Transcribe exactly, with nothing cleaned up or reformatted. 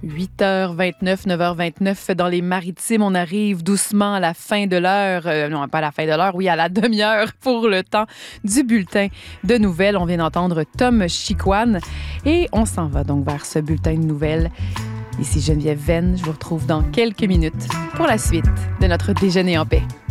huit heures vingt-neuf, neuf heures vingt-neuf dans les Maritimes. On arrive doucement à la fin de l'heure. Euh, non, pas à la fin de l'heure, oui, à la demi-heure pour le temps du bulletin de nouvelles. On vient d'entendre Tom Chicoine et on s'en va donc vers ce bulletin de nouvelles. Ici Geneviève Venn, je vous retrouve dans quelques minutes pour la suite de notre déjeuner en paix.